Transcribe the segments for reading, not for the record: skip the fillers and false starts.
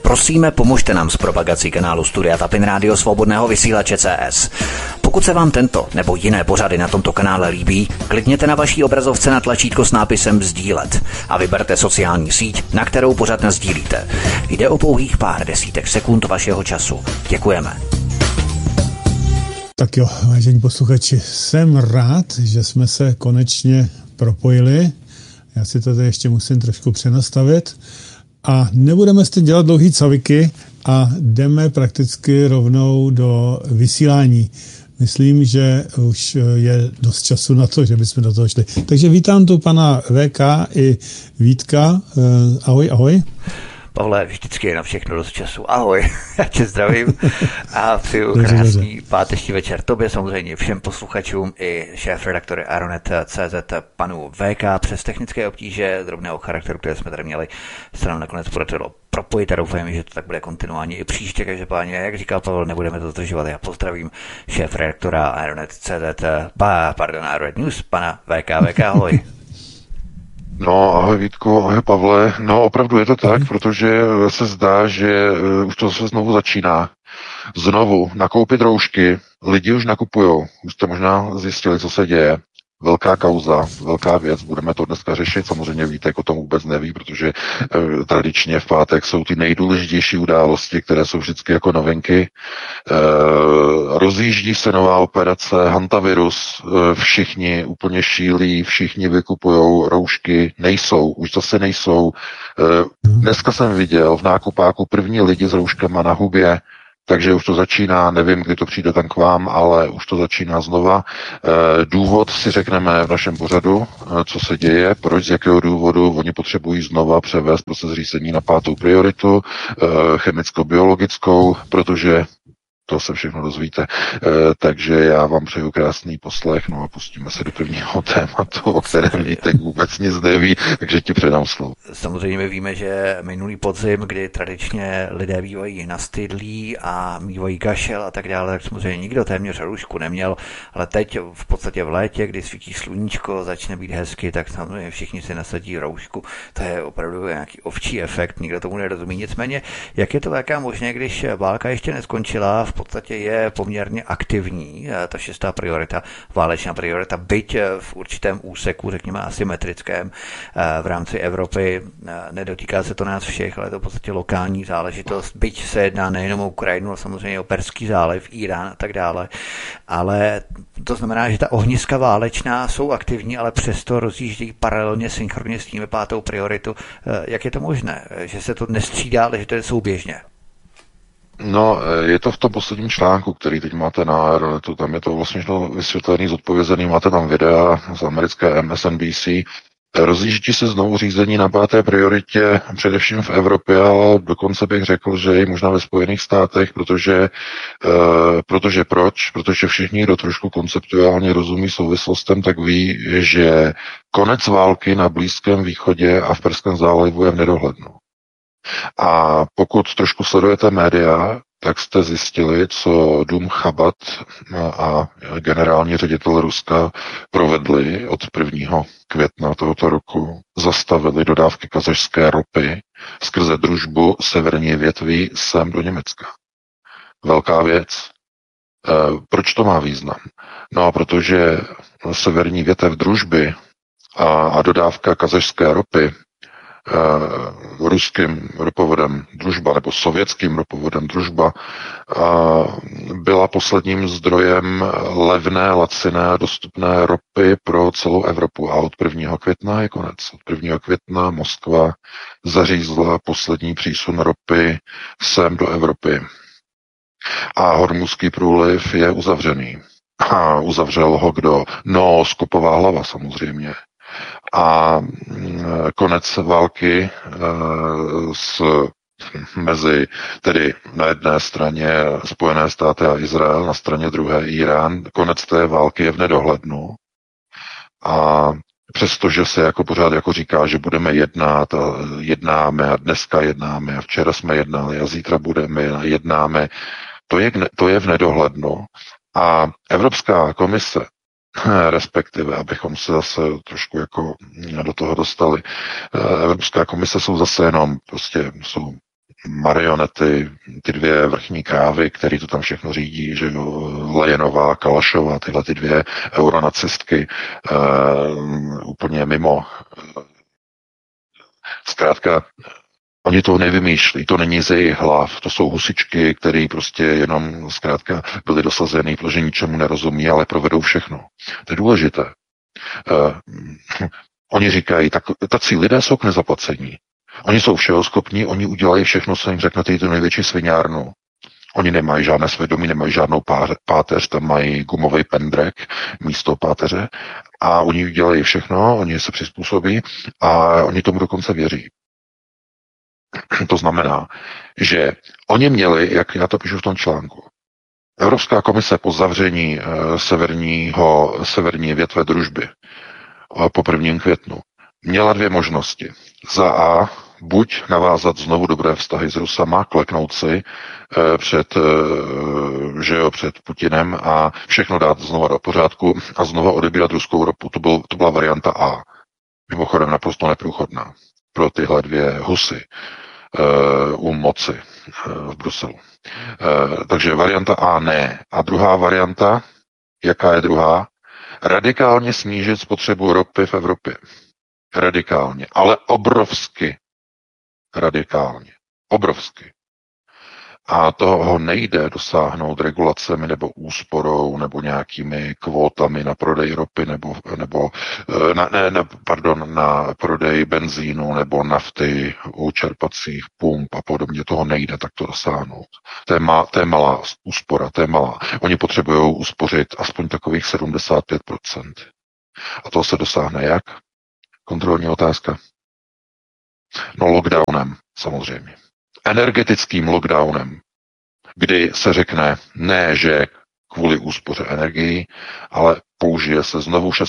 Prosíme, pomožte nám s propagací kanálu Studia Tapin Rádio Svobodného vysílače CS. Pokud se vám tento nebo jiné pořady na tomto kanále líbí, klikněte na vaší obrazovce na tlačítko s nápisem sdílet a vyberte sociální síť, na kterou pořad nasdílíte. Jde o pouhých pár desítek sekund vašeho času. Děkujeme. Tak jo, vážení posluchači, jsem rád, že jsme se konečně propojili. Já si to tady ještě musím trošku přenastavit. A nebudeme s tím dělat dlouhý caviky a jdeme prakticky rovnou do vysílání. Myslím, že už je dost času na to, že bychom do toho šli. Takže vítám tu pana VK i Vítka. Ahoj, ahoj. Pavle, vždycky je na všechno dost času. Ahoj, já tě zdravím a přeju krásný páteční večer tobě, samozřejmě všem posluchačům i šéfredaktory Aeronet.cz panu VK přes technické obtíže drobného charakteru, které jsme tady měli, se nám nakonec podařilo propojit a doufám, že to tak bude kontinuálně i příště. Každopádně, jak říkal Pavel, nebudeme to zdržovat. Já pozdravím šéfredaktora Aeronet.cz, Aeronet News, pana VK, ahoj. No, ahoj Vítku, ahoj Pavle. No, opravdu je to tak, protože se zdá, že už to se znovu začíná. Znovu nakoupit roušky, lidi už nakupujou. Už jste možná zjistili, co se děje. Velká kauza, velká věc, budeme to dneska řešit. Samozřejmě Vítek o tom vůbec neví, protože tradičně v pátek jsou ty nejdůležitější události, které jsou vždycky jako novinky. Rozjíždí se nová operace, hantavirus, všichni úplně šílí, všichni vykupujou roušky, už zase nejsou. Dneska jsem viděl v nákupáku první lidi s rouškama na hubě, takže už to začíná, nevím, kdy to přijde tam k vám, ale už to začíná znova. Důvod si řekneme v našem pořadu, co se děje, proč, z jakého důvodu oni potřebují znova převést proces řízení na 5. prioritu, chemicko-biologickou, protože to se všechno dozvíte. Takže já vám přeju krásný poslech, no a pustíme se do prvního tématu, o kterém Vítek vůbec nic neví, takže ti předám slovo. Samozřejmě my víme, že minulý podzim, kdy tradičně lidé bývají nastydlí a mývají kašel a tak dále, tak samozřejmě nikdo téměř roušku neměl, ale teď v podstatě v létě, kdy svítí sluníčko, začne být hezky, tak samozřejmě všichni si nasadí roušku. To je opravdu nějaký ovčí efekt, nikdo tomu nerozumí. Nicméně, jak je to velká možné, když válka ještě neskončila, v podstatě je poměrně aktivní ta 6. priorita, válečná priorita, byť v určitém úseku, řekněme asymetrickém v rámci Evropy. Nedotýká se to nás všech, ale je to v podstatě lokální záležitost, byť se jedná nejenom o Ukrajinu, ale samozřejmě o Perský záliv, Irán a tak dále. Ale to znamená, že ta ohniska válečná jsou aktivní, ale přesto rozjíždějí paralelně, synchronně s tím 5. prioritu. Jak je to možné, že se to nestřídá, ale že to je souběžně? No, je to v tom posledním článku, který teď máte na Aeronetu, tam je to vlastně vysvětlený, zodpovězený, máte tam videa z americké MSNBC. Rozjíždí se znovu řízení na 5. prioritě, především v Evropě, ale dokonce bych řekl, že i možná ve Spojených státech, protože proč? Protože všichni, kdo trošku konceptuálně rozumí souvislostem, tak ví, že konec války na Blízkém východě a v Perském zálivu je v nedohlednu. A pokud trošku sledujete média, tak jste zjistili, co Dům Chabad a generální ředitel Ruska provedli od 1. května tohoto roku. Zastavili dodávky kazašské ropy skrze družbu severní větví sem do Německa. Velká věc. Proč to má význam? No, protože severní větev družby a dodávka kazašské ropy ruským ropovodem Družba nebo sovětským ropovodem Družba byla posledním zdrojem levné, laciné a dostupné ropy pro celou Evropu. A od 1. května je konec. Od 1. května Moskva zařízla poslední přísun ropy sem do Evropy. A Hormuzský průliv je uzavřený. A uzavřel ho kdo? No, skopová hlava samozřejmě. A konec války mezi tedy na jedné straně Spojené státy a Izrael, na straně druhé Irán. Konec té války je v nedohlednu. A přestože se jako pořád jako říká, že budeme jednat a jednáme a dneska jednáme a včera jsme jednali a zítra jednáme, to je v nedohlednu. A Evropská komise, respektive, abychom se zase trošku jako do toho dostali, Evropská komise jsou zase jenom prostě jsou marionety, ty dvě vrchní krávy, který to tam všechno řídí, že jo, Lejenová, Kalašová, tyhle ty dvě euronacistky, úplně mimo. Zkrátka, oni to nevymýšlí, to není ze jejich hlav, to jsou husičky, které prostě jenom zkrátka byly dosazeny, protože ničemu nerozumí, ale provedou všechno. To je důležité. Oni říkají, tací lidé jsou k nezaplacení. Oni jsou všeho schopní, oni udělají všechno, co jim řeknete, tu největší sviňárnu. Oni nemají žádné svědomí, nemají žádnou páteř, tam mají gumový pendrek místo páteře a oni udělají všechno, oni se přizpůsobí a oni tomu dokonce věří. To znamená, že oni měli, jak já to píšu v tom článku, Evropská komise po zavření severní větve družby po 1. květnu měla dvě možnosti. Za A, buď navázat znovu dobré vztahy s Rusama, kleknout si před Putinem a všechno dát znova do pořádku a znova odebírat ruskou ropu. To byla varianta A. Mimochodem naprosto neprůchodná pro tyhle dvě husy u moci v Bruselu. Takže varianta A ne. A druhá varianta, jaká je druhá? Radikálně snížit spotřebu ropy v Evropě. Radikálně, ale obrovsky radikálně. Obrovsky. A toho nejde dosáhnout regulacemi nebo úsporou nebo nějakými kvótami na prodej ropy nebo na prodej benzínu nebo nafty u čerpacích pump a podobně. Toho nejde takto dosáhnout. To je malá úspora, to je malá. Oni potřebují uspořit aspoň takových 75%. A to se dosáhne jak? Kontrolní otázka. No lockdownem, samozřejmě. Energetickým lockdownem, kdy se řekne ne, že kvůli úspoře energií, ale použije se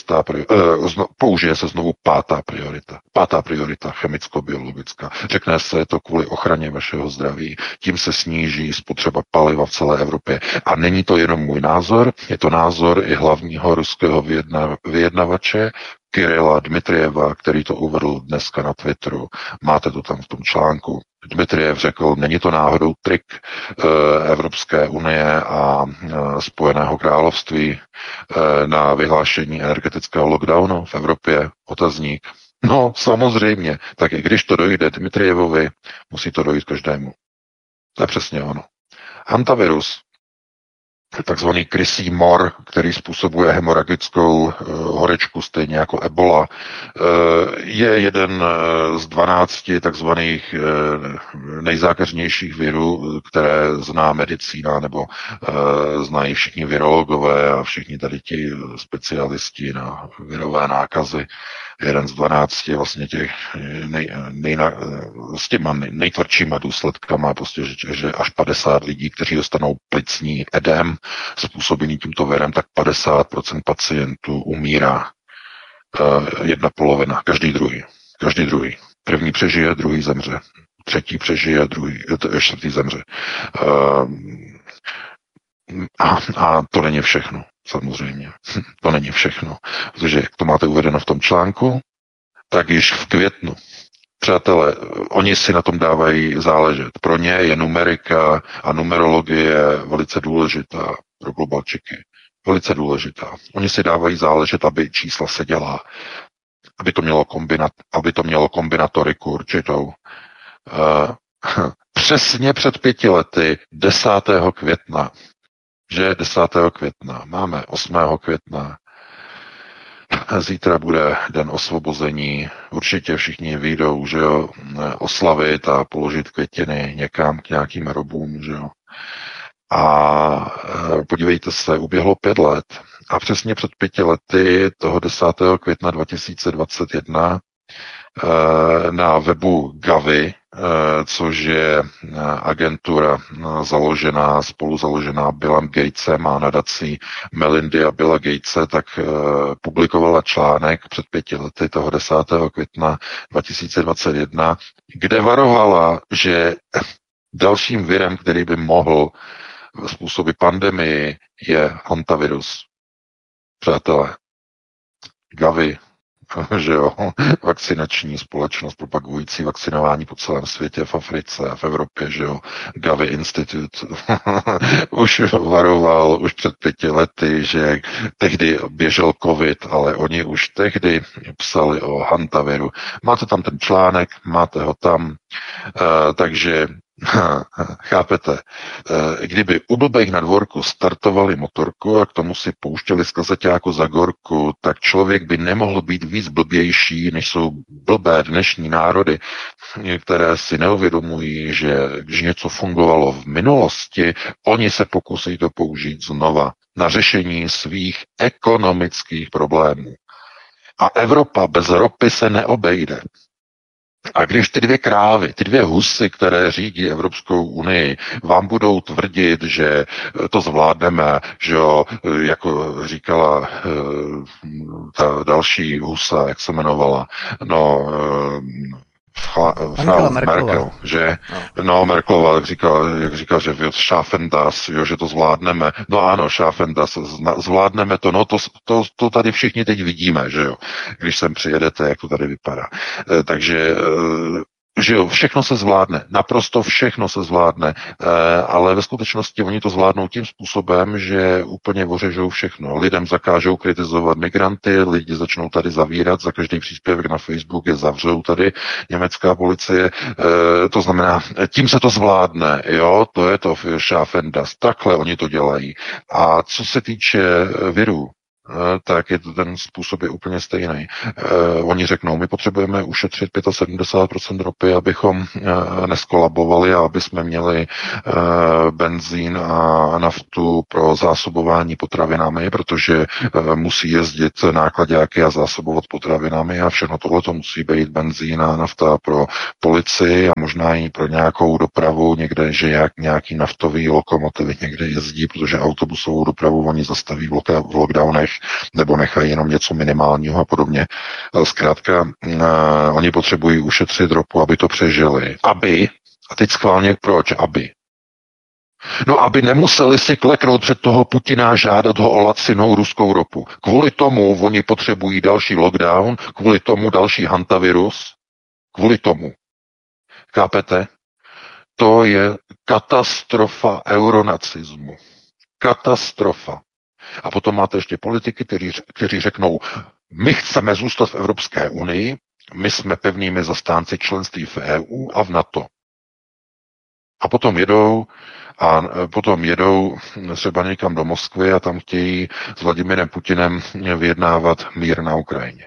znovu pátá priorita. Pátá priorita chemicko-biologická. Řekne se, je to kvůli ochraně vašeho zdraví, tím se sníží spotřeba paliva v celé Evropě. A není to jenom můj názor, je to názor i hlavního ruského vyjednavače Kirila Dmitryjeva, který to uvedl dneska na Twitteru. Máte to tam v tom článku. Dmitriev řekl, není to náhodou trik Evropské unie a Spojeného království na vyhlášení energetického lockdownu v Evropě? Otazník. No, samozřejmě. Tak i když to dojde Dmitrievovi, musí to dojít každému. To je přesně ono. Hantavirus, takzvaný krysí mor, který způsobuje hemoragickou horečku, stejně jako ebola, je jeden z 12 takzvaných nejzákeřnějších virů, které zná medicína, nebo znají všichni virologové a všichni tady ti specialisti na virové nákazy. Jeden z 12 vlastně těch s těma nejtvrdšíma důsledkama, prostě, že až 50 lidí, kteří dostanou plicní edém způsobený tímto virem, tak 50% pacientů umírá. Jedna polovina, každý druhý. První přežije, druhý zemře. Třetí přežije, čtvrtý zemře. A to není všechno, samozřejmě. To není všechno. Protože jak to máte uvedeno v tom článku, tak již v květnu. Přátelé, oni si na tom dávají záležet. Pro ně je numerika a numerologie velice důležitá pro globalčiky. Velice důležitá. Oni si dávají záležet, aby čísla seděla, aby to mělo kombinatoriku určitou. Přesně před 5 lety, 10. května, že 10. května, máme 8. května, zítra bude den osvobození, určitě všichni vyjdou, že jo, oslavit a položit květiny někam k nějakým hrobům, že jo. A podívejte se, uběhlo 5 let a přesně před 5 lety, toho 10. května 2021, na webu Gavi, což je agentura spoluzaložená Billem Gatesem a nadací Melindy a Billa Gatese, tak publikovala článek před 5 lety, toho 10. května 2021, kde varovala, že dalším virem, který by mohl způsobit pandemii, je hantavirus. Přátelé, Gavi, že jo, vakcinační společnost propagující vakcinování po celém světě, v Africe a v Evropě, že jo, Gavi Institute už varoval už před 5 lety, že tehdy běžel covid, ale oni už tehdy psali o hantaviru. Máte tam ten článek, máte ho tam, takže chápete, kdyby u blbejch na dvorku startovali motorku a k tomu si pouštěli z kazeťáku za gorku, tak člověk by nemohl být víc blbější, než jsou blbé dnešní národy, které si neuvědomují, že když něco fungovalo v minulosti, oni se pokusí to použít znova na řešení svých ekonomických problémů. A Evropa bez ropy se neobejde. A když ty 2 krávy, ty 2 husy, které řídí Evropskou unii, vám budou tvrdit, že to zvládneme, že jo, jako říkala ta další husa, jak se jmenovala, no, Merkel, že? No, Merkelová, jak říkala, že wir schaffen das, jo, že to zvládneme. No ano, schaffen das, zvládneme to, no to tady všichni teď vidíme, že jo, když sem přijedete, jak to tady vypadá. Takže že jo, všechno se zvládne, naprosto všechno se zvládne, ale ve skutečnosti oni to zvládnou tím způsobem, že úplně ořežou všechno. Lidem zakážou kritizovat migranty, lidi začnou tady zavírat, za každý příspěvek na Facebook je zavřou tady německá policie, to znamená, tím se to zvládne, jo, to je to schaffen das, takhle oni to dělají. A co se týče virů, tak je to ten způsob je úplně stejný. Oni řeknou, my potřebujeme ušetřit 75% ropy, abychom neskolabovali a aby jsme měli benzín a naftu pro zásobování potravinami, protože musí jezdit náklaďáky a zásobovat potravinami a všechno tohle to musí být benzín a nafta pro policii a možná i pro nějakou dopravu někde, že nějaký naftový lokomotivy někde jezdí, protože autobusovou dopravu oni zastaví v lockdownech nebo nechají jenom něco minimálního a podobně. Zkrátka, oni potřebují ušetřit ropu, aby to přežili. A teď schválně proč, No, aby nemuseli si kleknout před toho Putina a žádat ho o lacinou ruskou ropu. Kvůli tomu oni potřebují další lockdown, kvůli tomu další hantavirus, kvůli tomu. Chápete? To je katastrofa euronacismu. Katastrofa. A potom máte ještě politiky, kteří řeknou, my chceme zůstat v Evropské unii, my jsme pevnými zastánci členství v EU a v NATO. A potom jedou třeba někam do Moskvy a tam chtějí s Vladimirem Putinem vyjednávat mír na Ukrajině.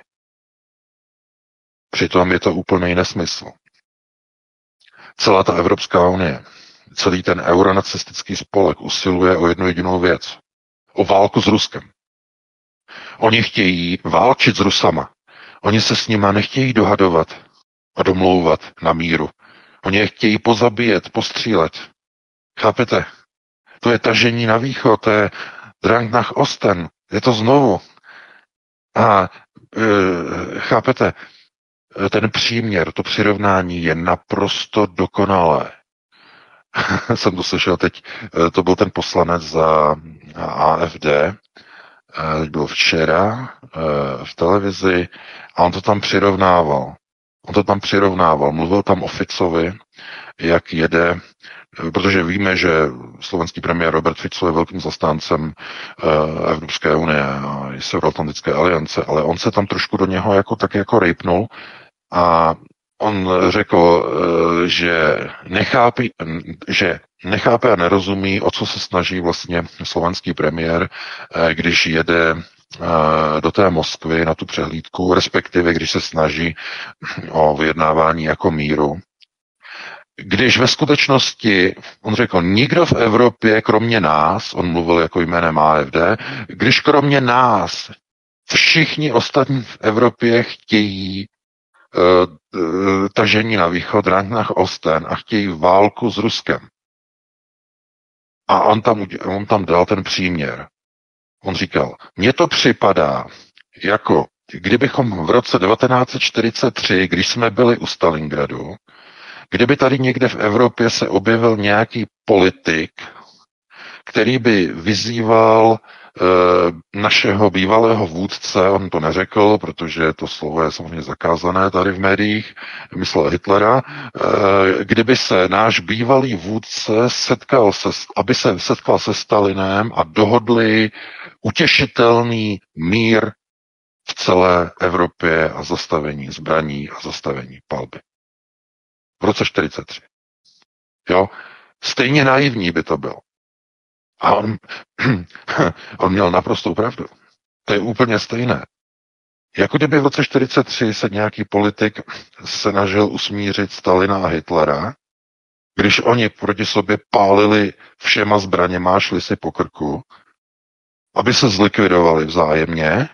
Přitom je to úplný nesmysl. Celá ta Evropská unie, celý ten euronacistický spolek usiluje o jednu jedinou věc. O válku s Ruskem. Oni chtějí válčit s Rusama. Oni se s nima nechtějí dohadovat a domlouvat na míru. Oni je chtějí pozabíjet, postřílet. Chápete? To je tažení na východ, to je Drang nach Osten. Je to znovu. A chápete? Ten příměr, to přirovnání je naprosto dokonalé. Jsem to slyšel teď, to byl ten poslanec za AfD, byl včera v televizi a on to tam přirovnával. Mluvil tam o Ficovi, jak jede, protože víme, že slovenský premiér Robert Fico je velkým zastáncem Evropské unie a Severoatlantické aliance, ale on se tam trošku do něho jako rejpnul a on řekl, že nechápe a nerozumí, o co se snaží vlastně slovenský premiér, když jede do té Moskvy na tu přehlídku, respektive když se snaží o vyjednávání jako míru. Když ve skutečnosti, on řekl, nikdo v Evropě, kromě nás, on mluvil jako jménem AfD, když kromě nás všichni ostatní v Evropě chtějí tažení na východ, Drang nach Osten a chtějí válku s Ruskem. A on tam dal ten příměr. On říkal, mně to připadá jako, kdybychom v roce 1943, když jsme byli u Stalingradu, kdyby tady někde v Evropě se objevil nějaký politik, který by vyzýval našeho bývalého vůdce, on to neřekl, protože to slovo je samozřejmě zakázané tady v médiích, myslel Hitlera, kdyby se náš bývalý vůdce aby se setkal se Stalinem a dohodli utěšitelný mír v celé Evropě a zastavení zbraní a zastavení palby. V roce 1943. Jo? Stejně naivní by to bylo. A on měl naprostou pravdu. To je úplně stejné. Jako kdyby v roce 1943 se nějaký politik snažil usmířit Stalina a Hitlera, když oni proti sobě pálili všema zbraněma, šli si po krku, aby se zlikvidovali vzájemně.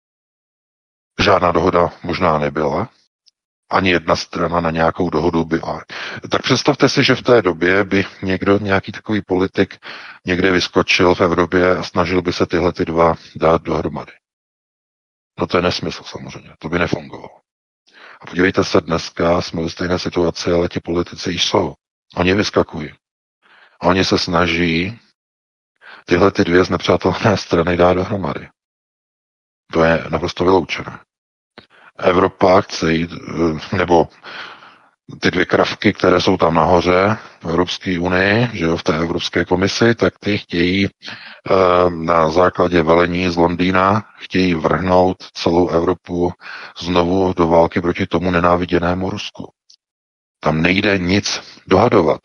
Žádná dohoda možná nebyla. Ani jedna strana na nějakou dohodu byla. Tak představte si, že v té době by nějaký takový politik někde vyskočil v Evropě a snažil by se tyhle dva dát dohromady. No to je nesmysl samozřejmě, to by nefungovalo. A podívejte se, dneska jsme ve stejné situaci, ale ti politici jsou. Oni vyskakují. Oni se snaží tyhle ty dvě znepřátelné strany dát dohromady. To je naprosto vyloučené. Evropa chce jít, nebo ty dvě kravky, které jsou tam nahoře v Evropské unii, že jo, v té Evropské komisi, tak ty chtějí na základě velení z Londýna, chtějí vrhnout celou Evropu znovu do války proti tomu nenáviděnému Rusku. Tam nejde nic dohadovat.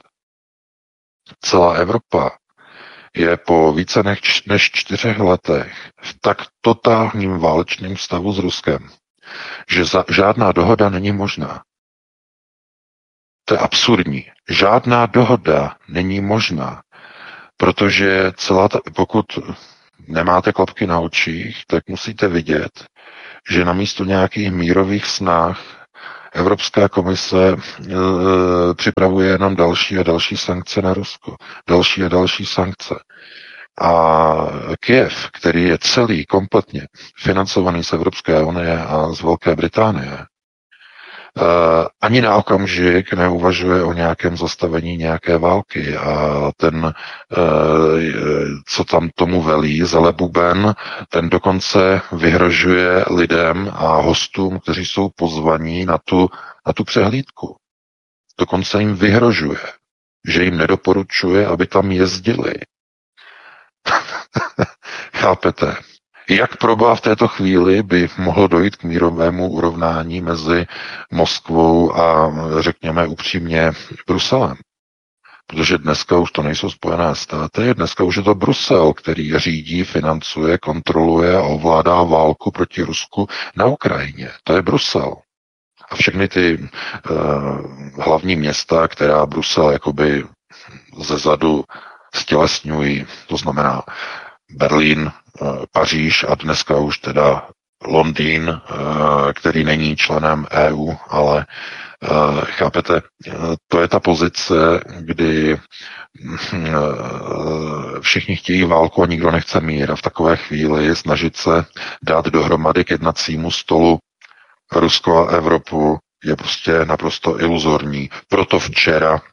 Celá Evropa je po více než 4 letech v tak totálním válečném stavu s Ruskem, že žádná dohoda není možná. To je absurdní. Žádná dohoda není možná, protože pokud nemáte klapky na očích, tak musíte vidět, že namísto nějakých mírových snah Evropská komise připravuje jenom další a další sankce na Rusko. Další a další sankce. A Kyjev, který je celý kompletně financovaný z Evropské unie a z Velké Británie, ani na okamžik neuvažuje o nějakém zastavení nějaké války a ten, co tam tomu velí, Zelebuben, ten dokonce vyhrožuje lidem a hostům, kteří jsou pozvaní na tu přehlídku. Dokonce jim vyhrožuje, že jim nedoporučuje, aby tam jezdili. Chápete? Jak proboha v této chvíli by mohlo dojít k mírovému urovnání mezi Moskvou a, řekněme upřímně, Bruselem? Protože dneska už to nejsou Spojené státy, dneska už je to Brusel, který řídí, financuje, kontroluje a ovládá válku proti Rusku na Ukrajině. To je Brusel. A všechny ty hlavní města, která Brusel jakoby zezadu stělesňují, to znamená Berlín, Paříž a dneska už teda Londýn, který není členem EU, ale chápete, to je ta pozice, kdy všichni chtějí válku a nikdo nechce mír a v takové chvíli snažit se dát dohromady k jednacímu stolu Rusko a Evropu je prostě naprosto iluzorní. Proto včera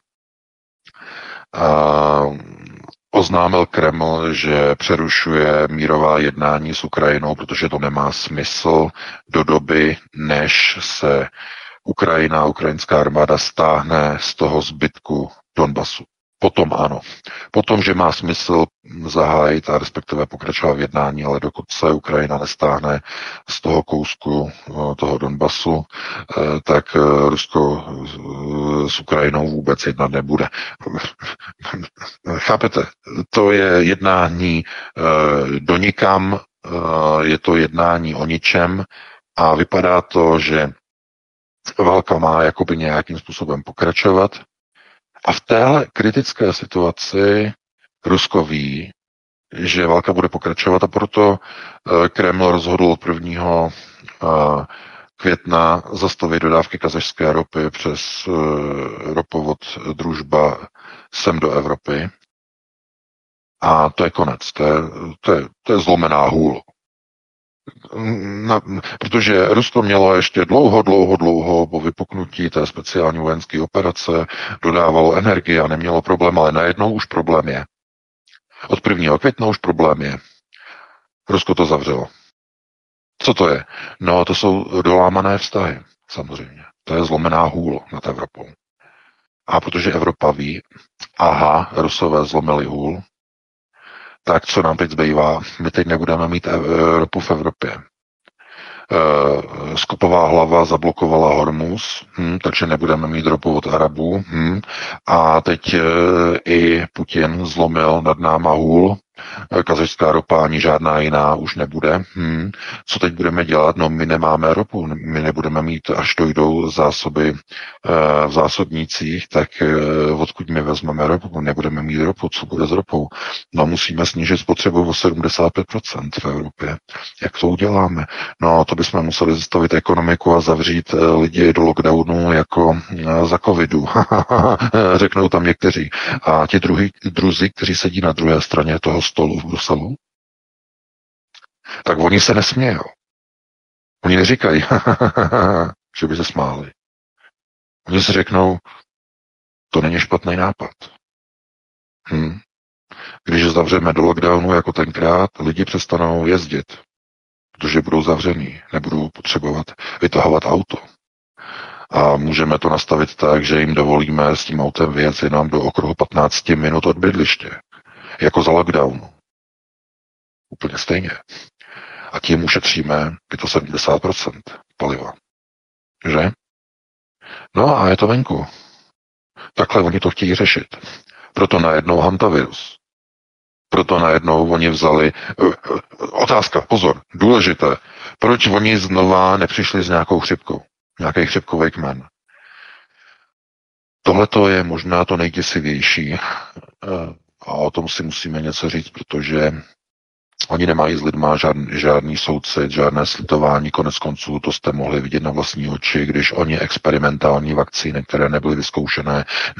oznámil Kreml, že přerušuje mírová jednání s Ukrajinou, protože to nemá smysl do doby, než se Ukrajina, ukrajinská armáda stáhne z toho zbytku Donbasu. Potom ano. Potom, že má smysl zahájit a respektive pokračovat v jednání, ale dokud se Ukrajina nestáhne z toho kousku toho Donbasu, tak Rusko s Ukrajinou vůbec jednat nebude. Chápete? To je jednání do nikam, je to jednání o ničem a vypadá to, že válka má jakoby nějakým způsobem pokračovat. A v téhle kritické situaci Rusko ví, že válka bude pokračovat a proto Kreml rozhodl od 1. května zastavit dodávky kazašské ropy přes ropovod Družba sem do Evropy. A to je konec. To je zlomená hůl. Protože Rusko mělo ještě dlouho po vypuknutí té speciální vojenské operace, dodávalo energii a nemělo problém, ale najednou už problém je. Od 1. května už problém je. Rusko to zavřelo. Co to je? No, to jsou dolámané vztahy, samozřejmě. To je zlomená hůl nad Evropou. A protože Evropa ví, aha, Rusové zlomili hůl, tak co nám teď zbývá? My teď nebudeme mít ropu v Evropě. Skopová hlava zablokovala Hormuz, takže nebudeme mít ropu od Arabů. A teď i Putin zlomil nad náma hůl. Kazašská ropa ani žádná jiná už nebude. Co teď budeme dělat? No, my nemáme ropu, my nebudeme mít, až dojdou zásoby v zásobnících, tak odkud my vezmeme ropu? Nebudeme mít ropu, co bude s ropou? No, musíme snížit spotřebu o 75% v Evropě. Jak to uděláme? No, to bychom museli zastavit ekonomiku a zavřít lidi do lockdownu jako za covidu. Řeknou tam někteří. A ti druzí, kteří sedí na druhé straně toho stolu v Bruselu, tak oni se nesmějou. Oni neříkají, že by se smáli. Oni si řeknou, to není špatný nápad. Když zavřeme do lockdownu jako tenkrát, lidi přestanou jezdit, protože budou zavřený, nebudou potřebovat vytahovat auto. A můžeme to nastavit tak, že jim dovolíme s tím autem vyjet jenom do okruhu 15 minut od bydliště. Jako za lockdownu. Úplně stejně. A tím ušetříme 75% paliva. Že? No a je to venku. Takhle oni to chtějí řešit. Proto najednou hantavirus. Proto najednou oni vzali... Otázka, pozor, důležité. Proč oni znova nepřišli s nějakou chřipkou? Nějaký chřipkový kmen. Tohleto je možná to nejděsivější. A o tom si musíme něco říct, protože oni nemají s lidma žádný soucit, žádné slitování, konec konců to jste mohli vidět na vlastní oči, když oni experimentální vakcíny, které nebyly vyzkoušené